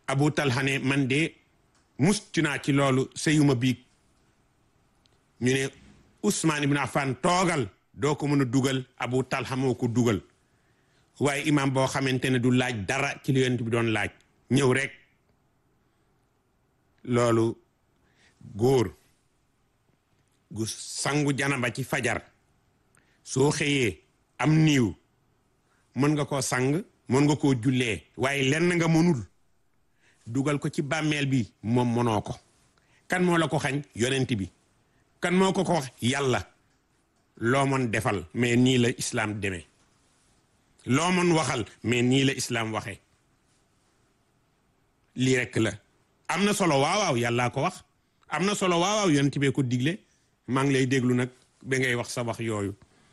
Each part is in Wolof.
Abu Talha ne man de mustu naa ci loolu sëyuma biig ñu ne Ousmane ibn Affan toogal doo ko mën a dugal Abu Talha moo ko dugal waaye imam boo xamante ne du laaj dara ci li yonent bi doon laaj ñëw rek loolu góor gu sangu janaba ci fajar soo xëyee am niiw mën nga koo sang mën nga koo jullee waaye lenn nga mënul dugal ko ci bàmmeel bi moom mënoo ko kan moo la ko xañ yonent bi kan moo ko wax yàlla loo mën defal mais nii la islam demee loo mën waxal mais nii la islam waxee lii rekk la am na solo waawaaw yàllaa ko wax am na solo waawaaw yonent bee ko digle maa ngi lay déglu nag ba ngay wax sa wax yooyu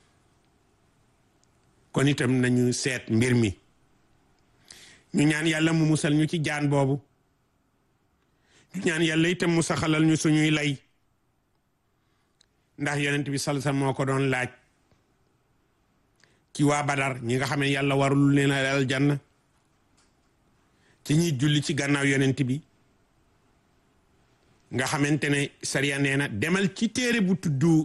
kon itam nañu seet mbir mi ñu ñaan yàlla mu musal ñu ci jaan boobu ñu ñaan yàlla itam mu saxalal ñu suñuy lay ndax yonent bi salsa moo ko doon laaj ci waa Badar ñi nga xam ne yàlla warul leen aljanna ci ñi julli ci gannaaw yonent bi nga xamante ne sariya nee na demal ci téere bu tudd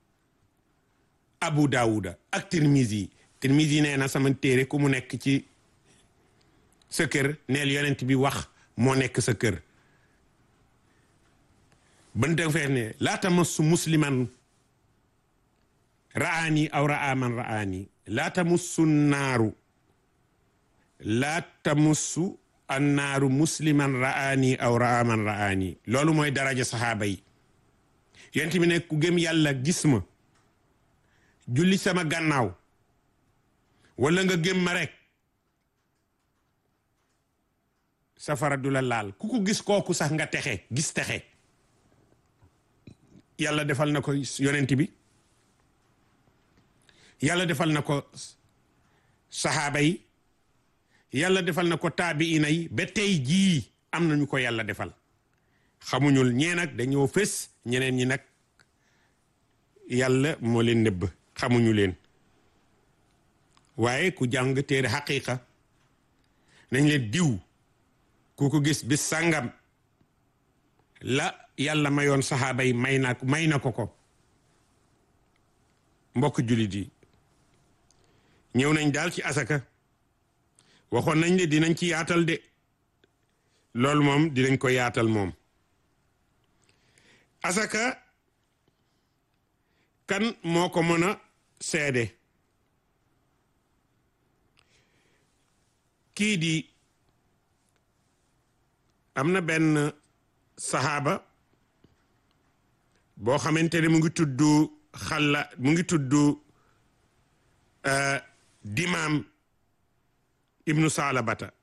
Abu Daawuda ak Tirmizi nee na sama téere ku mu nekk ci sa kër neel yonent bi wax moo nekk sa kër bante feex ne laa tamassu musliman ra'aani aw ra'a man ra'aani laa tamassu annaaru musliman ra'aani aw ra'a man ra'aani loolu mooy daraja saxaaba yi yonent bi ne ku gëm yàlla gis ma julli sama gannaaw wala nga gëm ma rek safara du la laal ku ko gis kooku sax nga texe gis texe yàlla defal na ko yonent bi yàlla defal na ko saxaaba yi yàlla defal na ko taabiina yi ba tey jii am nañu ko yàlla defal xamuñul ñee nag dañoo fës ñeneen ñi nag yàlla moo leen nëbb xamuñu leen waaye ku jàng téere xaqiiqa nañ leen diw ku ko gis bis sàngam la yàlla mayoon saxaaba yi may na ko mbokk jullit yi ñëw nañ daal ci asaka waxoon nañ ne dinañ ci yaatal de loolu moom dinañ ko yaatal moom asaka kan moo ko mën a seede kii di am na benn saxaaba boo xamante ne mu ngi tudd dimaam ibnu saalabata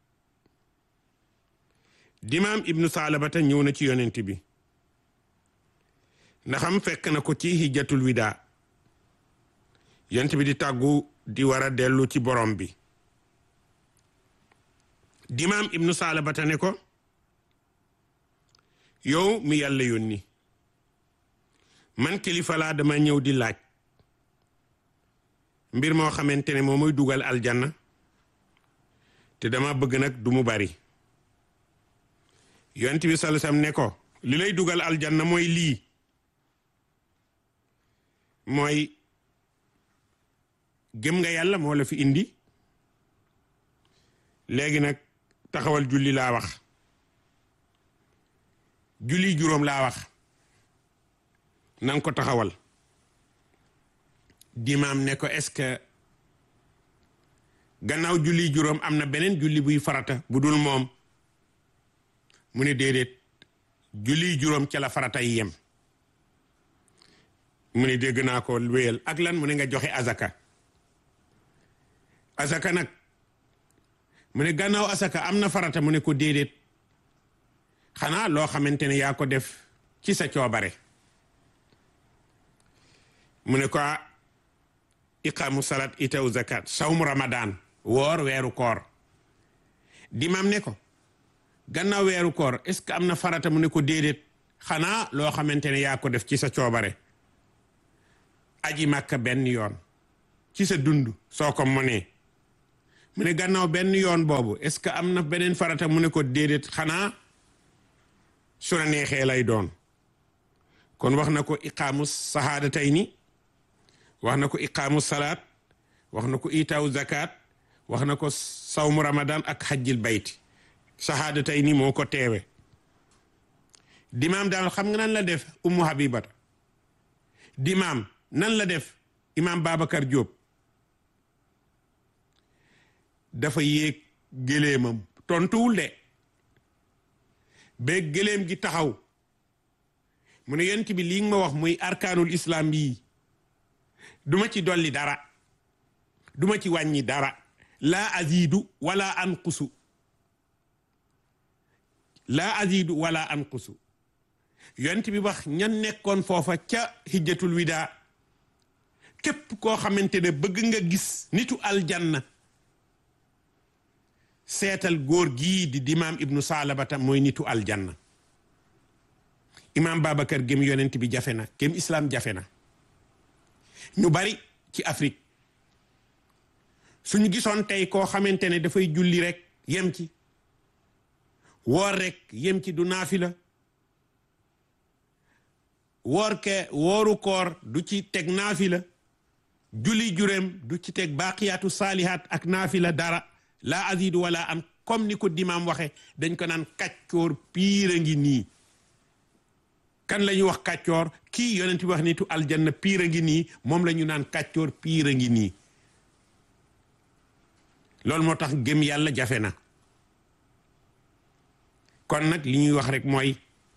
ñëw na ci yonent bi ndaxam fekk na ko ci hijjatul wida yonent bi di tàggu di war a dellu ci borom bi dimaam ibnu saalabata ne ko yow mi yàlla yónni man kilifa laa dama ñëw di laaj mbir moo xamante ne moo muy dugal aljanna te dama bëgg nag du mu bari yonent bi sallallahu alayhi wasallam ne ko li lay dugal aljanna mooy lii mooy gëm nga yàlla moo la fi indi léegi nag taxawal julli laa wax julli juróom laa wax nanga ko taxawal dimaam ne ko est-ce que gannaaw julli juróom am na beneen julli buy farata bu dul moom mu ne déedéet julli juróom ca la farata yi yem mu ne dégg naa ko wéyal ak lan mu ne nga joxe azaka nag mu ne gannaaw azaka am na farata mu ne ko déedéet xanaa loo xamante ne yaa ko def ci sa coobare mu ne ko iqaamu salat itaw zakat sawmu ramadan woor weeru koor dimaam ne ko gannaaw weeru koor est-ce que am na farata mu ne ko déedéet xanaa loo xamante ne yaa ko def ci sa coobare aji màkka benn yoon ci sa dund soo ko mënee mu ne gannaaw benn yoon boobu est-ce que am na beneen farata mu ne ko déedéet xanaa su la neexee lay doon kon wax na ko iqaamu sahadatayni wax na ko iqaamu salaat wax na ko itaawu zakat wax na ko sawmu ramadan ak xajjil bayti sahadatayni moo ko teewe dimaam daal xam nga nan la def ummu habibata dimaam nan la def imam Babacar Diop dafa yéeg gëléemam tontuwul de ba gëléem gi taxaw mu ne yonent bi lii nga ma wax muy arkaanul islam yii duma ci dolli dara duma ci wàññi dara laa azidu wala anqusu laa azidu wala anqusu yonent bi wax ñan nekkoon foofa ca hijjatul wida képp koo xamante ne bëgg nga gis nitu aljanna seetal góor gii di dimaam ibnu salabata mooy nitu aljanna imam Babacar gëm yonent bi jafe na gëm islam jafe na ñu bari ci Afrique suñu gisoon tey koo xamante ne dafay julli rek yem ci woor rek yem ci du naafila wooru koor du ci teg naafila julli juréem du ci teg baaqiyaatu saalihaat ak naafila dara la azidu wala am comme ni ko dimaam waxe dañ ko naan kàccoor piir a ngi nii kan la ñuy wax kàccoor kii yonent bi wax nitu aljanna piir a ngi nii moom la ñu naan kàccoor piir a ngi nii loolu moo tax gëm yàlla jafe na kon nag li ñuy wax rek mooy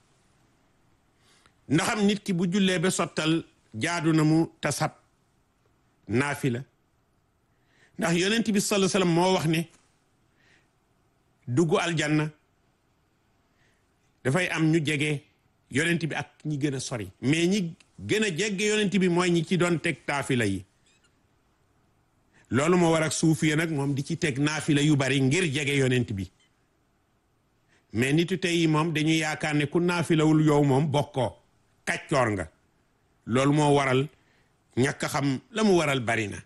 ndaxam nit ki bu jullee ba sottal jaadu na mu tasab naafila ndax yonent bi sallallahu alayhi wasallam moo wax ne duggu aljanna dafay am ñu jege yonent bi ak ñi gën a sori mais ñi gën a jege yonent bi mooy ñi ci doon teg naafila yi loolu moo war ak suufiya nag moom di ci teg naafila yu bari ngir jege yonent bi mais nitu tey yi moom dañuy yaakaar ne ku naafilawul yow moom bokkoo kàccoor nga loolu moo waral ñàkk xam la mu waral bari na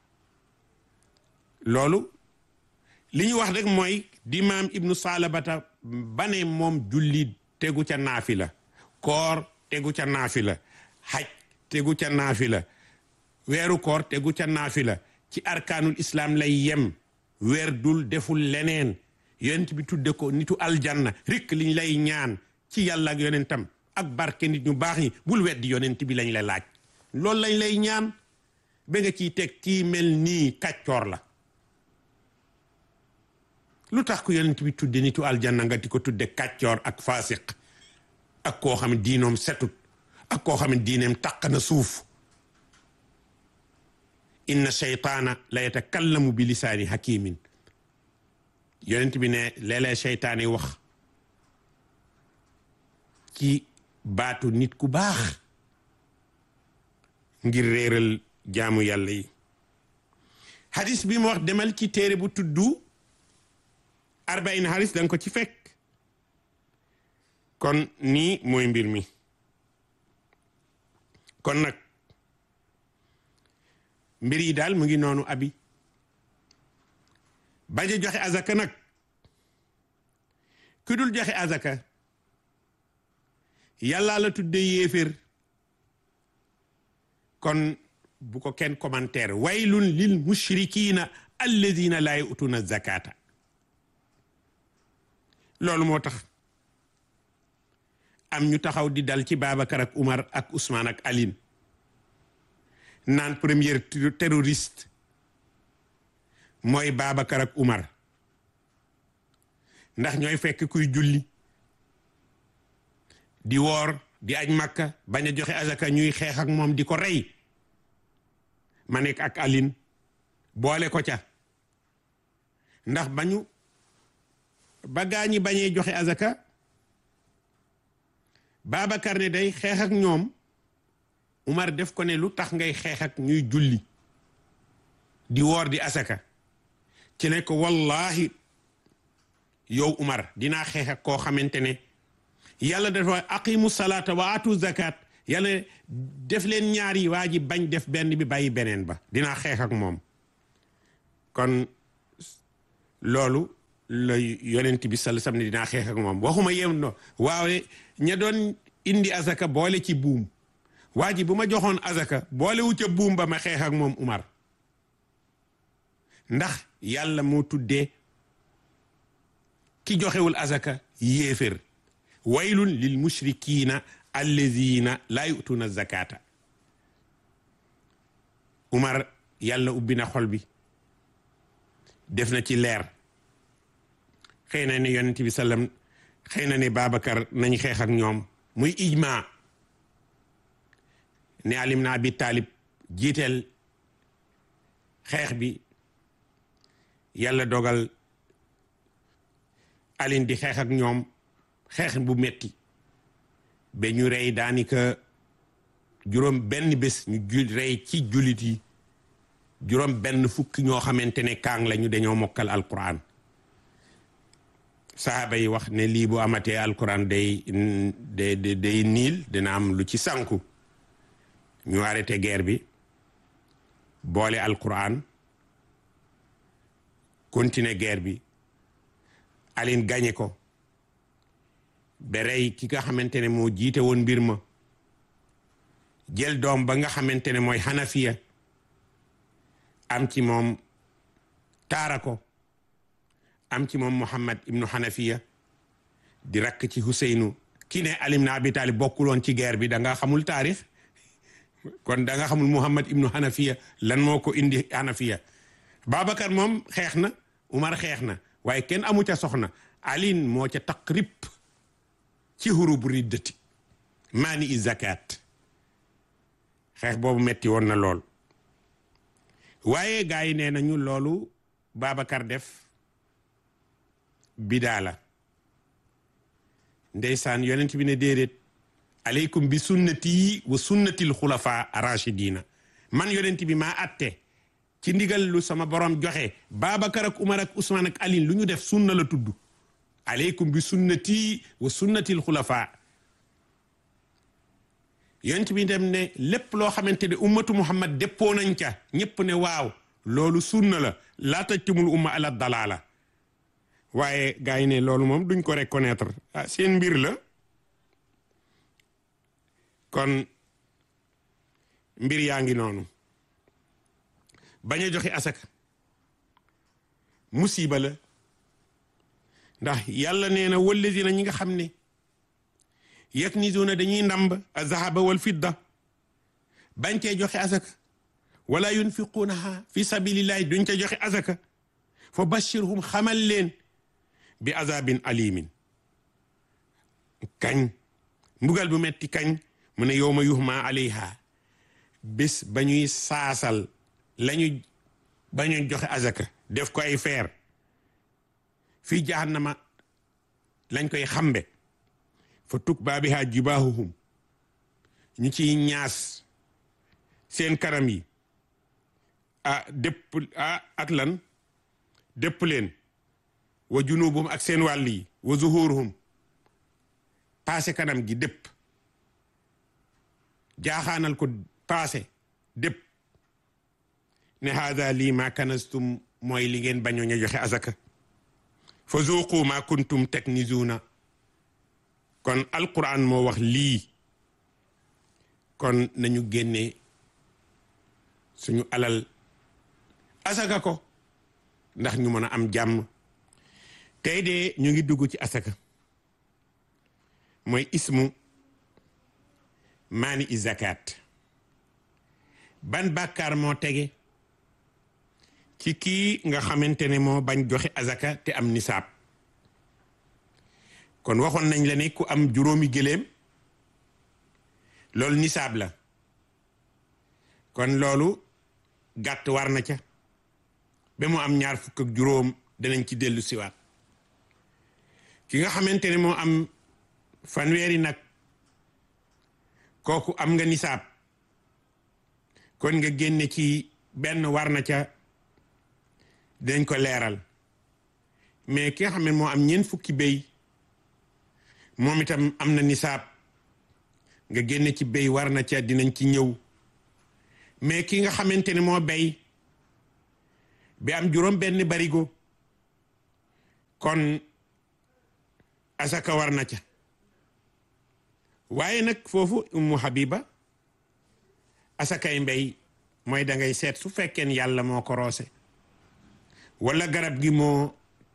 loolu li ñu wax rek mooy dimaam ibnu salabata bane moom julli tegu ca naafila koor tegu ca naafila xaj tegu ca naafila weeru koor tegu ca naafila ci arkaanul islam lay yem weer dul deful leneen yonent bi tudde ko nitu aljanna rikk liñ lay ñaan ci yàlla ak yonentam ak barke nit ñu baax ñi bul weddi yonent bi lañ la laaj loolu lañ lay ñaan ba nga ciy teg kii mel nii kàccoor la lu tax ko yonent bi tudde nitu aljanna nga di ko tudde kàccoor ak faasiq ak koo xam ne diinoom setut ak koo xam ne diineem taq na suuf inna shaytaana la yatakallamu bi lisaani hakimin yonent bi ne léeg-léeg seytaane wax ci baatu nit ku baax ngir réeral jaamu yàlla yi hadis bi mu wax demal ci téere bu tuddu arbain hadis danga ko ci fekk kon nii mooy mbir mi kon nag mbir yi daal mu ngi noonu abi bañ a joxe azaka nag ku dul joxe azaka yàlla la tudde yéeféer kon bu ko kenn commentaire waylun lil mushrikina alladina la yu'tuna zakata loolu moo tax am ñu taxaw di dal ci Babacar ak Umar ak Ousmane ak Aline naan premier terroriste mooy Babacar ak Umar ndax ñooy fekk kuy julli di woor di aj Makka bañ a joxe azaka ñuy xeex ak moom di ko rey ma nekk ak Aline boole ko ca ndax ba gaañi bañee joxe azaka Babacar ne day xeex ak ñoom Umar def ko ne lu tax ngay xeex ak ñuy julli di woor di asaka ci ne ko wallahi yow Umar dinaa xeex ak koo xamante ne yàlla dafa aqimu salata wa atu zakat yàlla def leen ñaari waa ji bañ def benn bi bàyyi beneen ba dinaa xeex ak moom kon loolu la yonent bi sallallahu alayhi wasallam ne dinaa xeex ak moom waxuma yem no waaw ña doon indi azaka boole ci buum waa ji bu ma joxoon azaka boole wu ca buum ba ma xeex ak moom Umar ndax yàlla moo tuddee ki joxewul azaka yéefér waylun lil mushrikiina allazina laa yu'tuuna zakata Umar yàlla ubbi na xol bi def na ci leer xëy na ne yonent bi sallam xëy na ne Babacar nañ xeex ak ñoom muy ijma ne alim na Abi Talib jiiteel xeex bi yàlla dogal alin di xeex ak ñoom xeex bu metti ba ñu rey daanaka juróom benn bés ñu rey ci jullit yi juróom benn fukki ñoo xamante ne kaang lañu dañoo mokkal alquran sahaaba yi wax ne lii bu amatee alquran day niil dina am lu ci sànku ñu arrêté guerre bi boole alquran continuer guerre bi alin gañe ko ba rey ki nga xamante ne moo jiite woon mbir ma jël doom ba nga xamante ne mooy Hanafiya am ci moom taara ko am ci moom Muhammad ibnu Hanafiya di rakk ci Huseynu ki ne Ali ibn Abi Talib bokkuloon ci guerre bi da nga xamul taarix kon da nga xamul Muhammad ibnu Hanafiya lan moo ko indi Hanafiya Babacar moom xeex na Umar xeex na waaye kenn amu ca soxna alin moo ca taqrib ci hurubu riddati maani i zakat xeex boobu metti woon na lool waaye gaa yi nee nañu loolu Babacar def bidaa la ndeysaan yonent bi ne déedéet aleykum bi sunnati wa sunnatil xulafa rachidina man yonent bi maa atte ci ndigal lu sama borom joxe Babacar ak Umar ak Ousmane ak Ali lu ñu def sunna la tudd aleykum bi sunnati wa sunnatil xulafa yonent bi dem ne lépp loo xamante ne ummatu Muhammad déppoo nañ ca ñépp ne waaw loolu sunna la laa tajtumul umma ala dalala waaye gars yi ne loolu moom duñ ko reconnaître ah seen mbir la kon mbir yaa ngi noonu bañ a joxe asaka musiba la ndax yàlla nee na wallazina ñi nga xam ne yaknizuna dañuy ndamb azahaba wal fidda bañ cee joxe asaka wala yunfiqunaha fi sabilillahi duñ ca joxe asaka fa bashirhum xamal leen bi azabin alimin kañ mbugal bu metti kañ mu ne yawma yuhma alayha bés ba ñuy saasal lañu bañu joxe azaka def ko ay feer fii jahannama lañ koy xambe fa tukba biha jibaahuhum ñu ciy ñaas seen kanam yi ak lan dépp leen wa junubum ak seen wàll yi wa zuhuruhum paase kanam gi dépp jaaxaanal ko paase dépp ne haada lii ma kanastum mooy li ngeen bañoo ña joxe azaka fa zuuqu ma kuntum taknizuuna kon alquran moo wax lii kon nañu génne suñu alal asaka ko ndax ñu mën a am jàmm tey de ñu ngi dugg ci asaka mooy ismu maani i zakat ban bàkkaar moo tege ci kii nga xamante ne moo bañ joxe azaka te am nisaab kon waxoon nañ la ne ku am juróomi gëléem loolu nisaab la kon loolu gàtt war na ca ba mu am ñaar fukk ak juróom danañ ci dellu siwaat ki nga xamante ne moo am fanweeri nag kooku am nga nisaab kon nga génne ci benn war na ca dinañ ko leeral mais ki nga xam ne moo am ñeent fukki béy moom itam am na nisaab nga génne ci béy war na ca dinañ ci ñëw mais ki nga xamante ne moo béy bi am juróom benn barigo kon asaka war na ca waaye nag foofu Ummu Habiba asakay mbay mooy da ngay seet su fekkeen yàlla moo ko roose wala garab gi moo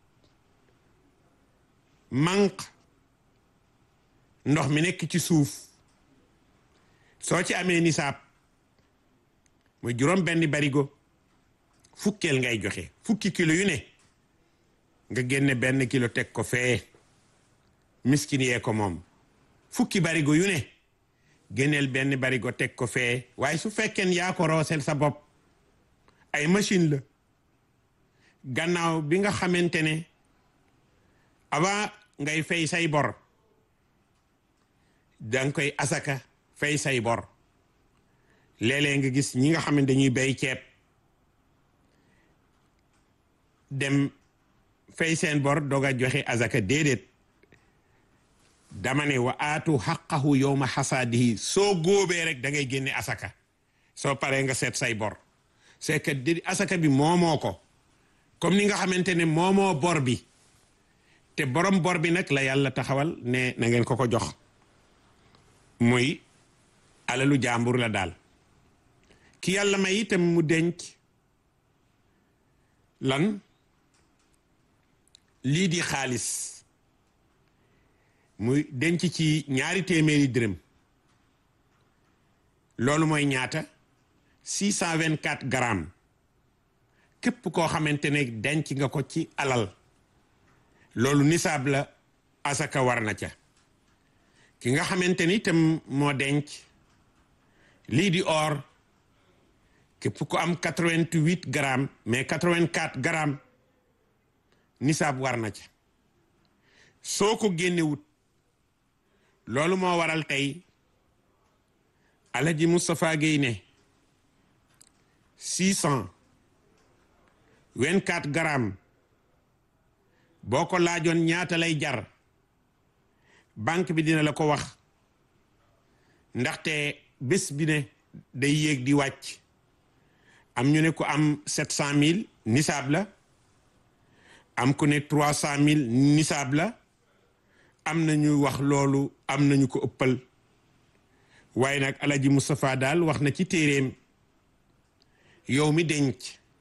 manq ndox mi nekk ci suuf soo ci amee nisaab mooy juróom benn barigo fukkeel ngay joxe fukki kilo yu ne nga génne benn kilo teg ko fee miskin yee ko moom fukki barigo yu ne génneel benn barigo teg ko fee waaye su fekkeen yaa ko roosel sa bopp ay machine la gannaaw bi nga xamante ne avant ngay fay say bor danga koy asaka fay say bor léeg-léeg nga gis ñi nga xam ne dañuy bay ceeb dem fay seen bor doog a joxe asaka déedéet dama ne wa aatu xaqahu yowma xasaadihi soo góobee rek da ngay génne asaka soo paree nga seet say bor c'est que di asaka bi moomoo ko comme ni nga xamante ne moomoo bor bi te borom bor bi nag la yàlla taxawal ne na ngeen ko jox muy alalu jàmbur la daal ki yàlla may itam mu denc lan lii di xaalis muy denc ci 200 dërëm loolu mooy ñaata 624 grammes képp koo xamante ne denc nga ko ci alal loolu nisaab la asaka war na ca ki nga xamante ni itam moo denc lii di or képp ko am 88 grammes mais 84 grammes nisaab war na ca soo ko génnewut loolu moo waral tey Alaji Moustapha Guèye ne 624 grammes boo ko laajoon ñaata lay jar banque bi dina la ko wax ndaxte bés bi ne day yéeg di wàcc am ñu ne ko am 700 000 nisaab la am ku ne 300 000 nisaab la am na ñu wax loolu am nañu ko ëppal waaye nag Alaji Moustapha daal wax na ci téeréem yow mi denc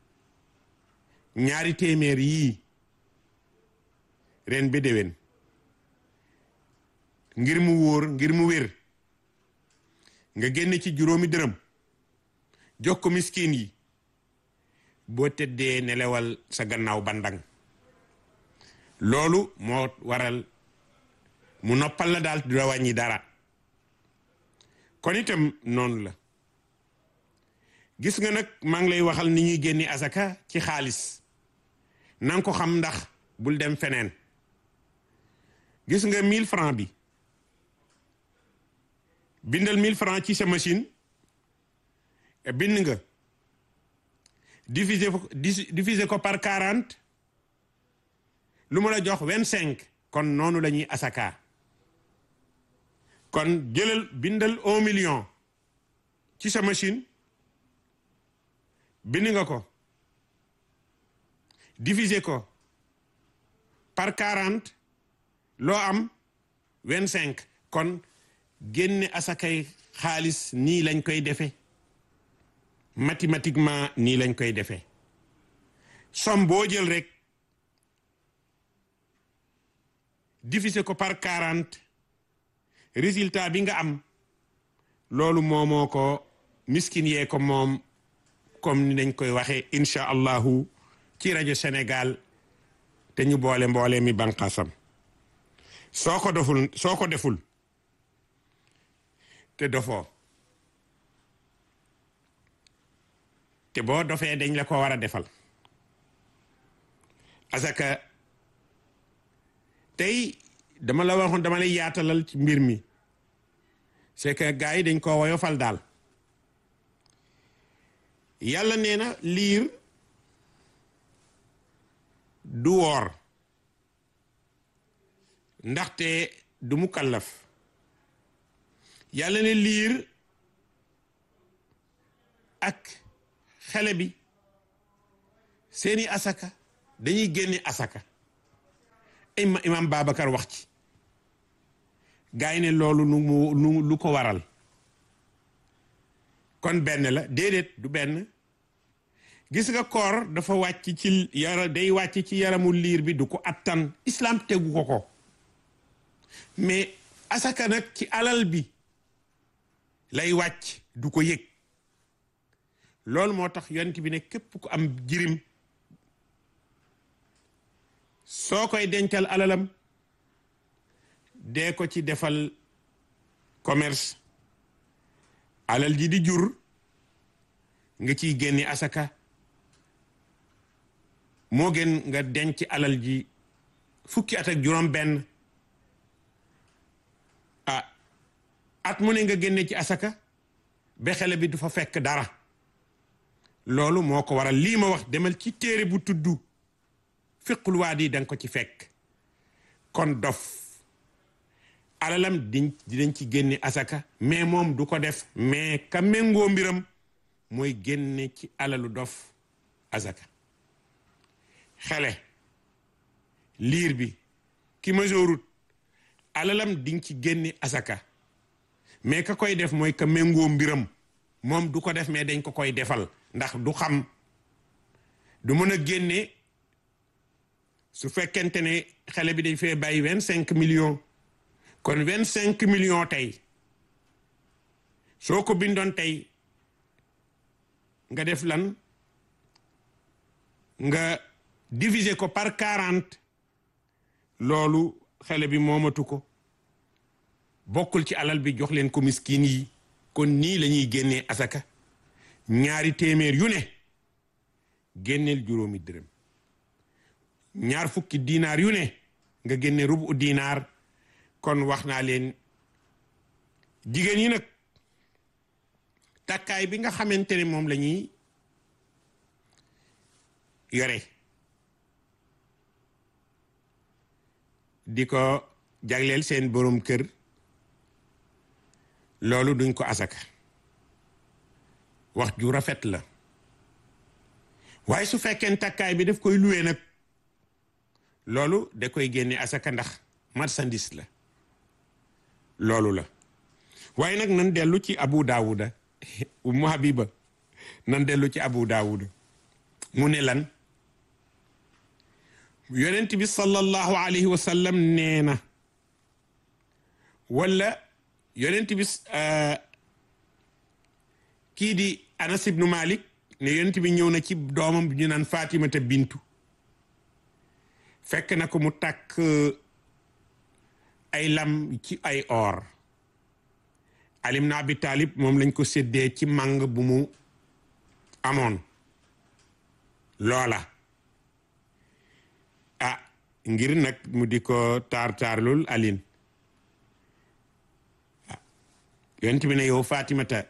200 yii ren ba déwén ngir mu wóor ngir mu wér nga génne ci 5 dërëm jox ko miskin yi boo tëddee nelewal sa gannaaw bandang loolu moo waral mu noppal la daal du la wàññi dara kon itam noonu la gis nga nag maa ngi lay waxal ni ñuy génne asaka ci xaalis nanga ko xam ndax bul dem feneen gis nga 1000 francs bi bindal 1000 francs ci sa machine bind nga diviser ko par 40 lu ma la jox 25 kon noonu la ñuy asaka kon jëlal bindal 1 million ci sa machine bind nga ko diviser ko par 40 loo am 25 kon génne asakay xaalis nii lañ koy defe mathématiquement nii lañ koy defe somme boo jël rek diviser ko par 40 résultat bi nga am loolu moomoo ko miskin yee ko moom comme ni dañ koy waxee incha allahu ci rajo Sénégal te ñu boole mboole mi banqaasam soo ko deful te dofoo te boo dofee dañ la ko war a defal asaka tey dama la waxoon dama lay yaatalal ci mbir mi c'est que gars yi dañ koo woyofal daal yàlla nee na liir du woor ndaxte du mu kallaf yàlla ne liir ak xale bi seeni asaka dañuy génne asaka imam Babacar wax ci gaay ne loolu lu ko waral kon benn la déedéet du benn gis nga koor dafa wàcc ci day wàcc ci yaramu liir bi du ko attan islam tegu ko mais asaka nag ci alal bi lay wàcc du ko yëg loolu moo tax yonent bi ne képp ku am jirim soo koy dencal alalam dee ko ci defal commerce alal ji di jur nga ciy génne asaka moo gën nga denc alal ji fukki at ak juróom benn at mu ne nga génne ci asaka ba xale bi du fa fekk dara loolu moo ko waral lii ma wax demal ci téere bu tudd fiqul waadi danga ko ci fekk kon dof alalam dinañ ci génne asaka mais moom du ko def mais ka méngoo mbiram mooy génne ci alalu dof asaka xale liir bi ki majoorut alalam diñ ci génne asaka mais ka koy def mooy ka méngoo mbiram moom du ko def mais dañ ko koy defal ndax du xam du mën a génne su fekkente ne xale bi dañ fee bàyyi 25 millions kon 25 millions tey soo ko bindoon tey nga def lan nga diviser ko par 40 loolu xale bi moomatu ko bokkul ci alal bi jox leen ko miskin yi kon nii la ñuy génnee asaka ñaari téeméer yu ne génneel juróomi dërëm ñaar fukki dinaar yu ne nga génne rubu dinaar kon wax naa leen jigéen yi nag takkaay bi nga xamante ne moom la ñuy yore di ko jagleel seen borom kër loolu duñ ko asaka wax ju rafet la waaye su fekkee takkaay bi daf koy luwee nag loolu da koy génne asaka ndax marchandise la loolu la waaye nag nan dellu ci Abu Daawuda Ummu Habiba nan dellu ci Abu Daawuda mu ne lan yonent bi sallallahu alayhi wa sallam nee na wala yonent bi kii di Anas ibnu Malik ne yonent bi ñëw na ci doomam bi ñu naan Fatimata bintu fekk na ko mu takk ay lam ci ay or Ali ibn Abi Talib moom lañ ko séddee ci màng bu mu amoon loola ngir nag mu di ko taarlul alin yonent bi ne yow Fatimata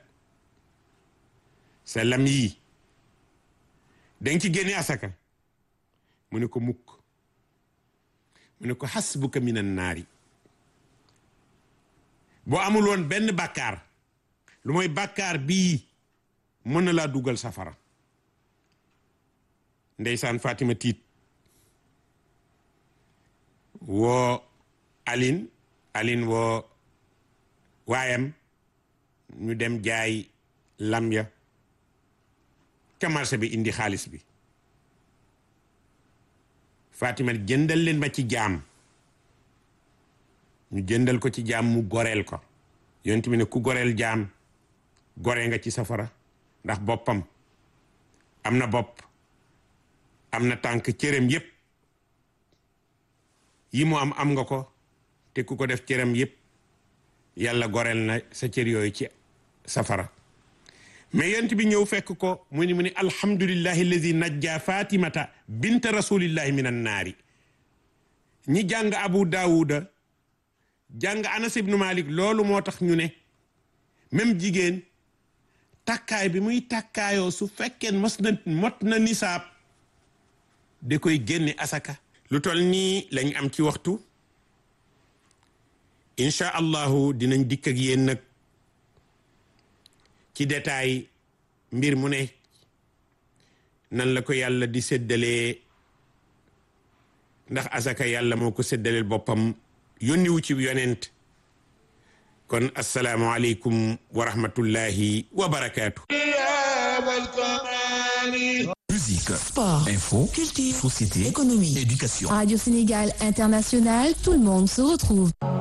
sa lam yii danga ci génne asaka mu ne ko mukk mu ne ko hasbuka minan naari boo amul woon benn bàkkaar lu mooy bàkkaar bii mën na laa dugal safara ndeysaan Fatima tiit woo alin woo waayam ñu dem jaay lam ya ca marché bi indi xaalis bi Fatima jëndal leen ma ci jaam ñu jëndal ko ci jaam mu goreel ko yonent bi ne ku goreel jaam gore nga ci safara ndax boppam am na bopp am na tànk cëram yépp yi mu am nga ko te ku ko def cëram yépp yàlla goreel na sa cër yooyu ci safara mais yonent bi ñëw fekk ko mu ni alhamdulillahi alladi najja fatimata bint rasulillahi min an naari ñi jàng Abu Daawuda jàng Anas ibnu Malik loolu moo tax ñu ne même jigéen takkaay bi muy takkaayoo su fekkee mot na nisaab da koy génne asaka lu tol nii lañ am ci waxtu incha allahu dinañ dikk ak yéen nag ci détail mbir mu ne nan la ko yàlla di séddalee ndax asaka yàlla moo ko séddaleel boppam yónniwu ci yonent kon assalaamu aleykum wa rahmatullahi wa barakaatu. Musique, sport, info, culture, société, économie, éducation. Radio Sénégal International, tout le monde se retrouve.